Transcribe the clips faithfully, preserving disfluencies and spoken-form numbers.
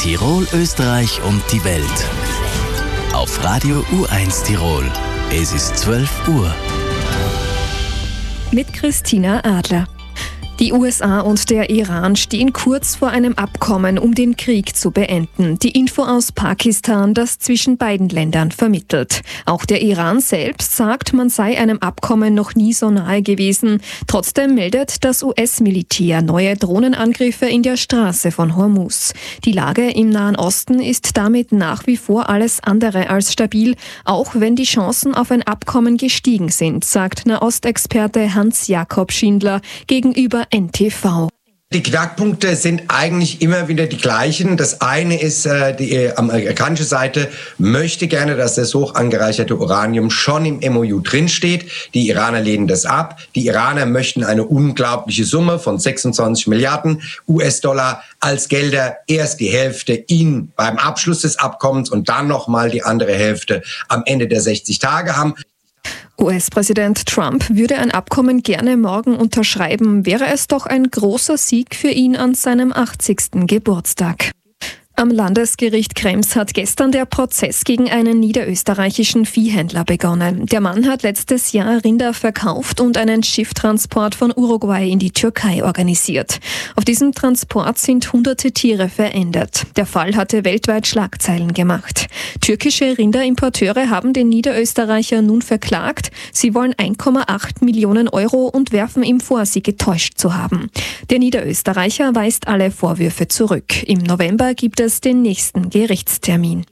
Tirol, Österreich und die Welt. Auf Radio U eins Tirol. Es ist zwölf Uhr. Mit Christina Adler. Die U S A und der Iran stehen kurz vor einem Abkommen, um den Krieg zu beenden. Die Info aus Pakistan, das zwischen beiden Ländern vermittelt. Auch der Iran selbst sagt, man sei einem Abkommen noch nie so nahe gewesen. Trotzdem meldet das U S-Militär neue Drohnenangriffe in der Straße von Hormuz. Die Lage im Nahen Osten ist damit nach wie vor alles andere als stabil, auch wenn die Chancen auf ein Abkommen gestiegen sind, sagt Nahostexperte Hans-Jakob Schindler gegenüber N T V. Die Knackpunkte sind eigentlich immer wieder die gleichen. Das eine ist, äh, die amerikanische Seite möchte gerne, dass das hoch angereicherte Uranium schon im M O U drinsteht. Die Iraner lehnen das ab. Die Iraner möchten eine unglaubliche Summe von sechsundzwanzig Milliarden U S-Dollar als Gelder. Erst die Hälfte in beim Abschluss des Abkommens und dann nochmal die andere Hälfte am Ende der sechzig Tage haben. U S-Präsident Trump würde ein Abkommen gerne morgen unterschreiben, wäre es doch ein großer Sieg für ihn an seinem achtzigsten Geburtstag. Am Landesgericht Krems hat gestern der Prozess gegen einen niederösterreichischen Viehhändler begonnen. Der Mann hat letztes Jahr Rinder verkauft und einen Schifftransport von Uruguay in die Türkei organisiert. Auf diesem Transport sind hunderte Tiere verendet. Der Fall hatte weltweit Schlagzeilen gemacht. Türkische Rinderimporteure haben den Niederösterreicher nun verklagt. Sie wollen eins Komma acht Millionen Euro und werfen ihm vor, sie getäuscht zu haben. Der Niederösterreicher weist alle Vorwürfe zurück. Im November gibt es den nächsten Gerichtstermin.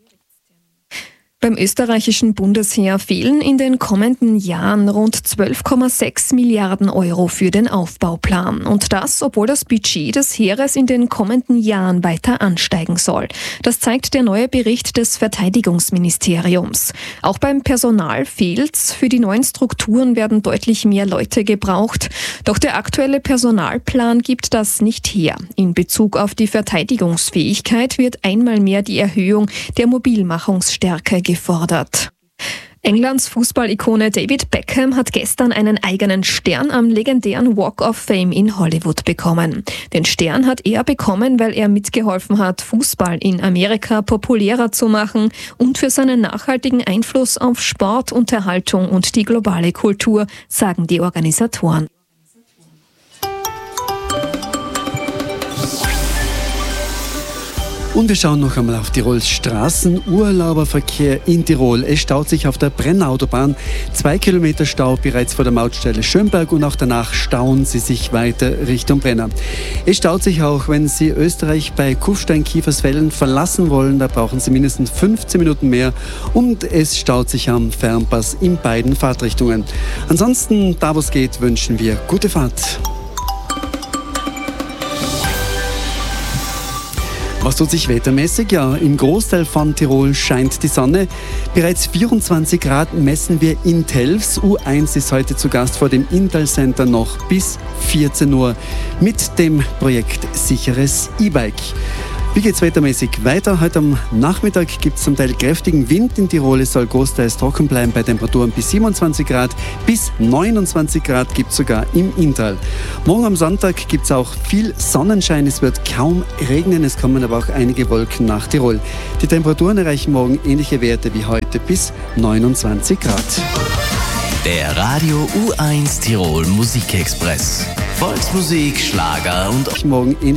Beim österreichischen Bundesheer fehlen in den kommenden Jahren rund zwölf Komma sechs Milliarden Euro für den Aufbauplan. Und das, obwohl das Budget des Heeres in den kommenden Jahren weiter ansteigen soll. Das zeigt der neue Bericht des Verteidigungsministeriums. Auch beim Personal fehlt's. Für die neuen Strukturen werden deutlich mehr Leute gebraucht. Doch der aktuelle Personalplan gibt das nicht her. In Bezug auf die Verteidigungsfähigkeit wird einmal mehr die Erhöhung der Mobilmachungsstärke gefordert. Englands Fußballikone David Beckham hat gestern einen eigenen Stern am legendären Walk of Fame in Hollywood bekommen. Den Stern hat er bekommen, weil er mitgeholfen hat, Fußball in Amerika populärer zu machen und für seinen nachhaltigen Einfluss auf Sport, Unterhaltung und die globale Kultur, sagen die Organisatoren. Und wir schauen noch einmal auf Tirols Straßen. Urlauberverkehr in Tirol. Es staut sich auf der Brennautobahn. Zwei Kilometer Stau bereits vor der Mautstelle Schönberg und auch danach stauen sie sich weiter Richtung Brenner. Es staut sich auch, wenn Sie Österreich bei Kufstein-Kiefersfelden verlassen wollen. Da brauchen Sie mindestens fünfzehn Minuten mehr. Und es staut sich am Fernpass in beiden Fahrtrichtungen. Ansonsten, da wo es geht, wünschen wir gute Fahrt. Was tut sich wettermäßig? Ja, im Großteil von Tirol scheint die Sonne. Bereits vierundzwanzig Grad messen wir in Telfs. U eins ist heute zu Gast vor dem Intal Center noch bis vierzehn Uhr mit dem Projekt Sicheres E-Bike. Wie geht's wettermäßig weiter? Heute am Nachmittag gibt es zum Teil kräftigen Wind in Tirol. Es soll großteils trocken bleiben bei Temperaturen bis siebenundzwanzig Grad. Bis neunundzwanzig Grad gibt es sogar im Inntal. Morgen am Sonntag gibt es auch viel Sonnenschein. Es wird kaum regnen. Es kommen aber auch einige Wolken nach Tirol. Die Temperaturen erreichen morgen ähnliche Werte wie heute bis neunundzwanzig Grad. Der Radio U eins Tirol Musikexpress. Volksmusik, Schlager und morgen ähnlich